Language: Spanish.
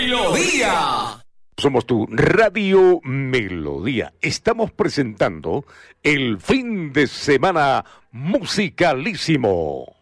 Melodía. Somos tu Radio Melodía. Estamos presentando el fin de semana musicalísimo.